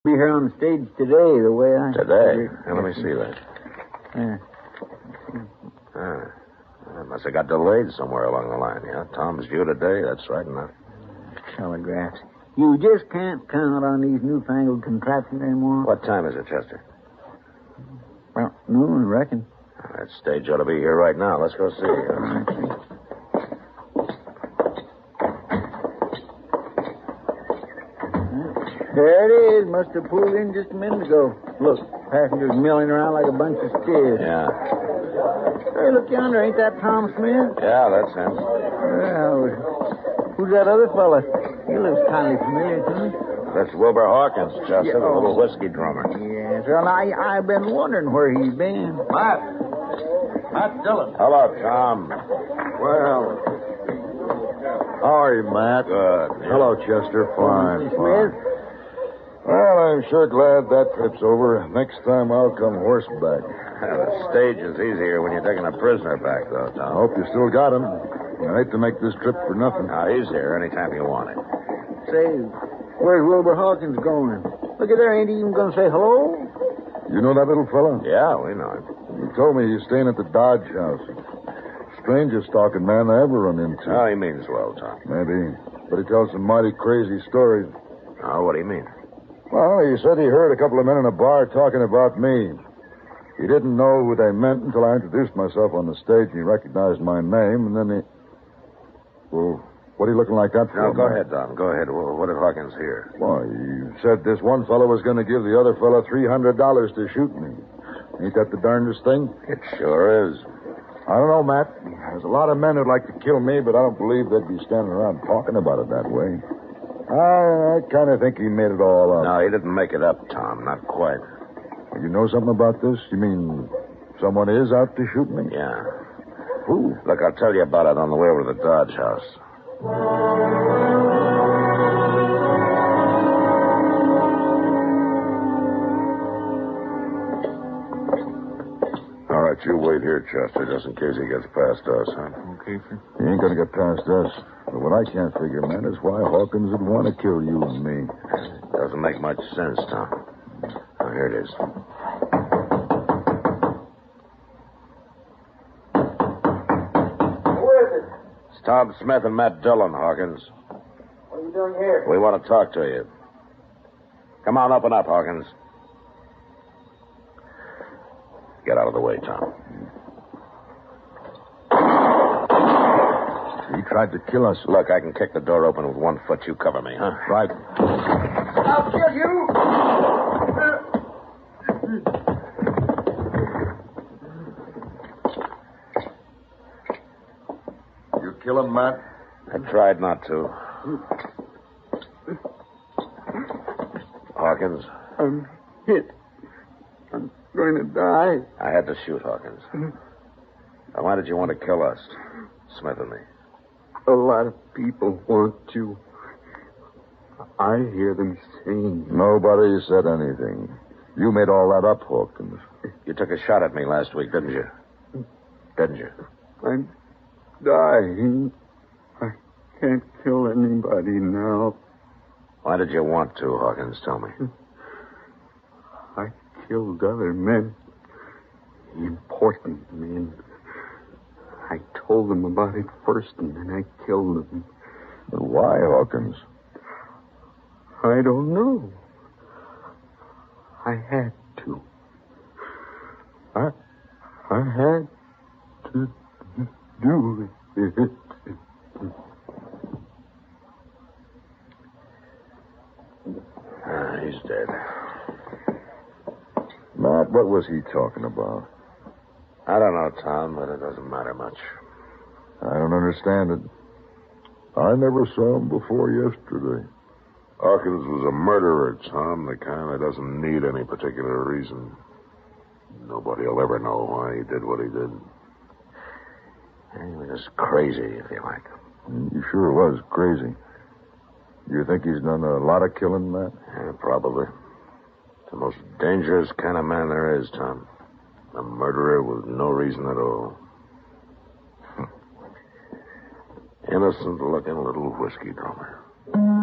Be here on the stage today, the way I... Today? Hey, let me see that. Yeah. It must have got delayed somewhere along the line, yeah? Tom's due today, that's right enough. Telegraphs. You just can't count on these newfangled contraptions anymore. What time is it, Chester? Well, noon, I reckon. That stage ought to be here right now. Let's go see. There it is. Must have pulled in just a minute ago. Look, passengers milling around like a bunch of steers. Yeah. Hey, look yonder. Ain't that Tom Smith? Yeah, that's him. Well, who's that other fella? He looks kind of familiar to me. That's Wilbur Hawkins, Chester, the little whiskey drummer. Yes, well, I've been wondering where he's been. Matt Dillon. Hello, Tom. Well, how are you, Matt? Good. Hello, Chester. Fine, Smith? fine. Well, I'm sure glad that trip's over. Next time I'll come horseback. The stage is easier when you're taking a prisoner back, though, I Tom. hope you still got him. I hate to make this trip for nothing. Now, he's here anytime you want it. Say, where's Wilbur Hawkins going? Look at there. Ain't he even going to say hello? You know that little fella? Yeah, we know him. He told me he's staying at the Dodge House. Strangest talking man I ever run into. Oh, he means well, Tom. Maybe. But he tells some mighty crazy stories. Oh, what do you mean? Well, he said he heard a couple of men in a bar talking about me. He didn't know who they meant until I introduced myself on the stage. He recognized my name, and then he... Well, what are you looking like that for? No, go ahead, Tom. Go ahead. What did Hawkins hear? Well, he said this one fellow was going to give the other fellow $300 to shoot me. Ain't that the darndest thing? It sure is. I don't know, Matt. There's a lot of men who'd like to kill me, but I don't believe they'd be standing around talking about it that way. I kind of think he made it all up. No, he didn't make it up, Tom. Not quite. You know something about this? You mean someone is out to shoot me? Yeah. Who? Look, I'll tell you about it on the way over to the Dodge House. All right, you wait here, Chester, just in case he gets past us, huh? Okay, sir. He ain't going to get past us. But what I can't figure, man, is why Hawkins would want to kill you and me. Doesn't make much sense, Tom. Oh, here it is. Who is it? It's Tom Smith and Matt Dillon, Hawkins. What are you doing here? We want to talk to you. Come on, open up, Hawkins. Get out of the way, Tom. He tried to kill us. Look, I can kick the door open with 1 foot. You cover me, huh? Right. I'll kill you! You kill him, Matt? I tried not to. Hawkins, I'm hit. I'm going to die. I had to shoot Hawkins. Now, why did you want to kill us, Smith and me? A lot of people want to. I hear them saying. Nobody said anything. You made all that up, Hawkins. You took a shot at me last week, didn't you? Didn't you? I'm dying. I can't kill anybody now. Why did you want to, Hawkins? Tell me. I killed other men. Important men. I told them about it first, and then I killed them. But why, Hawkins? I don't know. I had to. I had to do it. He's dead. Matt, what was he talking about? I don't know, Tom, but it doesn't matter much. I don't understand it. I never saw him before yesterday. Hawkins was a murderer, Tom, the kind that doesn't need any particular reason. Nobody will ever know why he did what he did. He was just crazy, if you like. He sure was crazy. You think he's done a lot of killing, Matt? Yeah, probably. The most dangerous kind of man there is, Tom. A murderer with no reason at all. Innocent-looking little whiskey drummer.